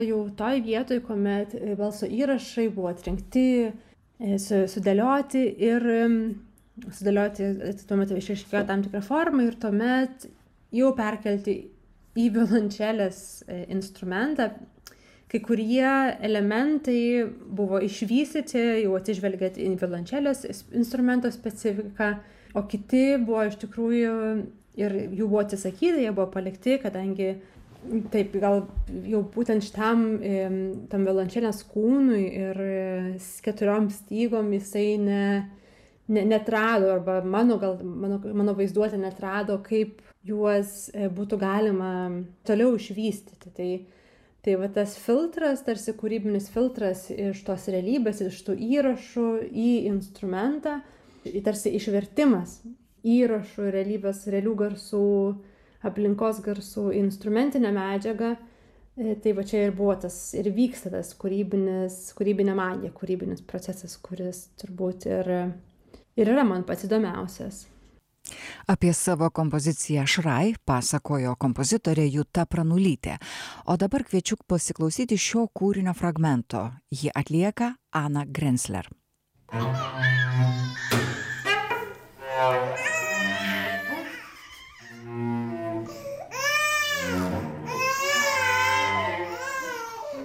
Jau toj vietoj, kuomet balso įrašai buvo atrinkti, sudėlioti ir sudėlioti, tuomet išaiškėjo tam tikrą formą ir tuomet jau perkelti į violončelės instrumentą. Kai kurie elementai buvo išvystyti, jau atsižvelgiant į violončelės instrumento specifiką, o kiti buvo iš tikrųjų ir jų buvo atsisakyti, jie buvo palikti, kadangi taip gal jau būtent šitam tam violončelės kūnui ir 4 stygom jisai neatrado, arba mano vaizduotė neatrado, kaip juos būtų galima toliau išvystyti. Tai va tas filtras, tarsi kūrybinis filtras iš tos realybės, iš tų įrašų į instrumentą, tarsi išvertimas įrašų, realybės, realių garsų, aplinkos garsų, instrumentinę medžiagą. Tai va čia ir buvo tas, ir vyksta tas kūrybinė magija, kūrybinis procesas, kuris turbūt ir yra man pats įdomiausias. Apie savo kompoziciją Šrai pasakojo kompozitorė Juta Pranulytė. O dabar kviečiu pasiklausyti šio kūrinio fragmento. Jį atlieka Ana Grensler.